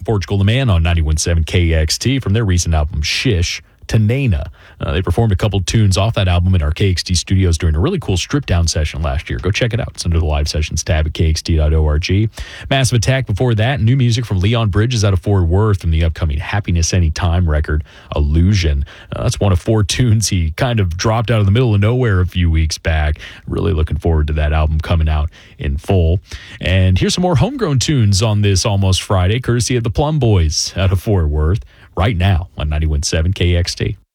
Portugal the Man on 91.7 KXT from their recent album Shish to Nana. They performed a couple tunes off that album in our KXT studios during a really cool strip-down session last year. Go check it out. It's under the live sessions tab at kxt.org. Massive Attack before that. New music from Leon Bridges out of Fort Worth from the upcoming Happiness Anytime record, Illusion. That's one of 4 tunes he kind of dropped out of the middle of nowhere a few weeks back. Really looking forward to that album coming out in full. And here's some more homegrown tunes on this Almost Friday, courtesy of the Plum Boys out of Fort Worth, right now on 91.7 KXT.